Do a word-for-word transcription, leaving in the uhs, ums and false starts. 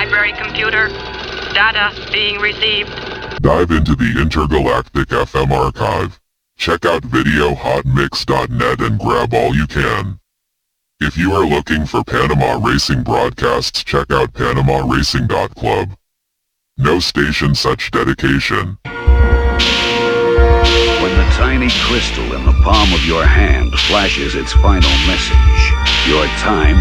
Library computer. Data being received. Dive into the Intergalactic F M archive. Check out video hot mix dot net and grab all you can. If you are looking for Panama Racing broadcasts, check out panama racing dot club. No station such dedication. When the tiny crystal in the palm of your hand flashes its final message, your time